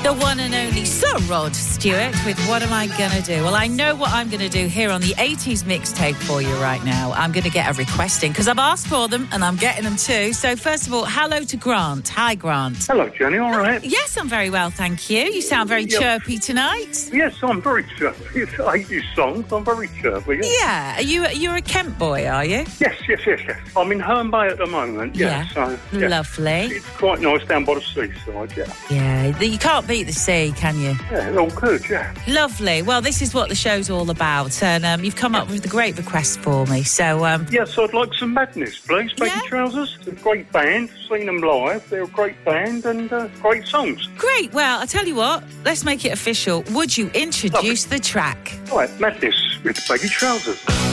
The one and only Sir Rod Stewart with What Am I Gonna Do? Well, I know what I'm going to do here on the 80s mixtape for you right now. I'm going to get a request in because I've asked for them and I'm getting them too. So first of all, hello to Grant. Hi, Grant. Hello, Jenny. All right? Yes, I'm very well, thank you. You sound very chirpy tonight. Yes, I'm very chirpy. It's 80s songs. I'm very chirpy. Yeah. You're a Kent boy, are you? Yes. I'm in Herne Bay at the moment. Yeah. So, yeah. Lovely. It's quite nice down by the seaside, yeah. Yeah. You can't beat the sea, can you? Yeah, it's all good, yeah. Lovely. Well, this is what the show's all about, and you've come up with a great request for me. So, Yes, I'd like some Madness, please. Baggy Trousers. It's a great band. Seen them live. They're a great band and great songs. Great. Well, I tell you what. Let's make it official. Would you introduce the track? All right, Madness with Baggy Trousers.